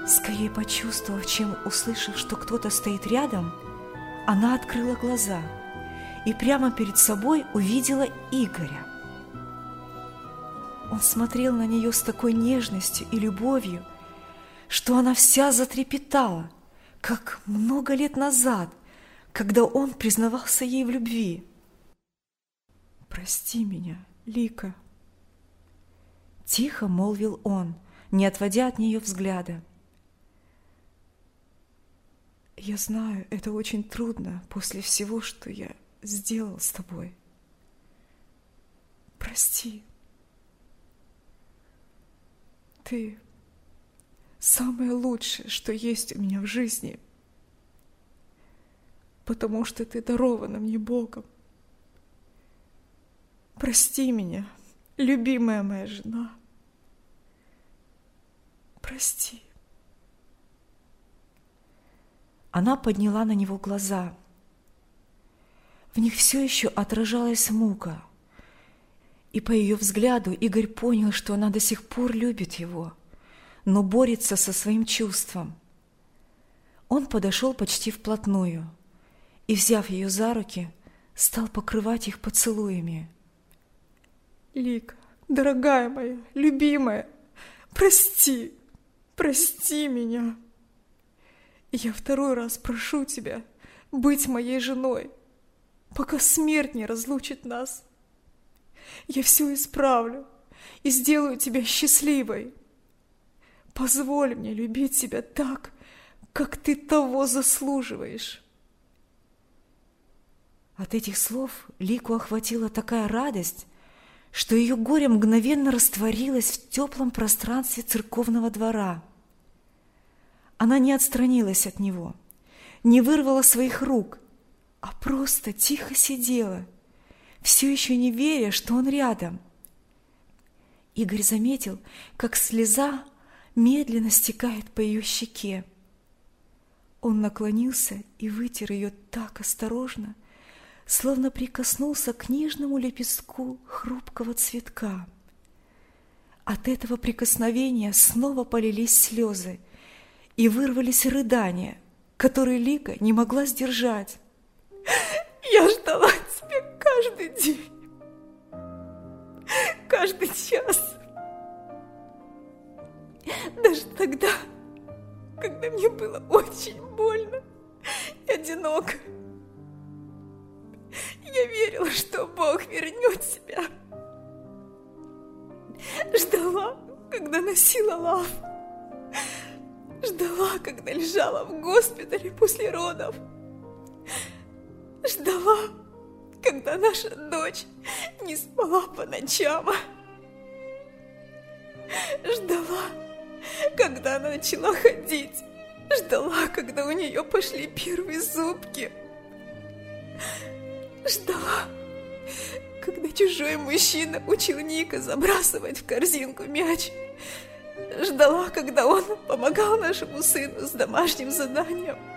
Скорее почувствовав, чем услышав, что кто-то стоит рядом, она открыла глаза и прямо перед собой увидела Игоря. Он смотрел на нее с такой нежностью и любовью, что она вся затрепетала, как много лет назад, когда он признавался ей в любви. «Прости меня, Лика», – тихо молвил он, не отводя от нее взгляда. «Я знаю, это очень трудно после всего, что я сделал с тобой. Прости. Ты самое лучшее, что есть у меня в жизни, потому что ты дарована мне Богом. Прости меня, любимая моя жена. Прости». Она подняла на него глаза. В них все еще отражалась мука. И по ее взгляду Игорь понял, что она до сих пор любит его, но борется со своим чувством. Он подошел почти вплотную и, взяв ее за руки, стал покрывать их поцелуями. «Лика, дорогая моя, любимая, прости, прости меня. Я второй раз прошу тебя быть моей женой, пока смерть не разлучит нас. Я все исправлю и сделаю тебя счастливой. Позволь мне любить тебя так, как ты того заслуживаешь». От этих слов Лику охватила такая радость, что ее горе мгновенно растворилось в теплом пространстве церковного двора. Она не отстранилась от него, не вырвала своих рук, а просто тихо сидела, все еще не веря, что он рядом. Игорь заметил, как слеза медленно стекает по ее щеке. Он наклонился и вытер ее так осторожно, словно прикоснулся к нежному лепестку хрупкого цветка. От этого прикосновения снова полились слезы, и вырвались рыдания, которые Лика не могла сдержать. «Я ждала тебя каждый день, каждый час, даже тогда, когда мне было очень больно и одиноко. Я верила, что Бог вернет тебя. Ждала, когда носила Лав. Ждала, когда лежала в госпитале после родов. Ждала, когда наша дочь не спала по ночам. Ждала, когда она начала ходить. Ждала, когда у нее пошли первые зубки. Ждала, когда чужой мужчина учил Ника забрасывать в корзинку мяч. Ждала, когда он помогал нашему сыну с домашним заданием.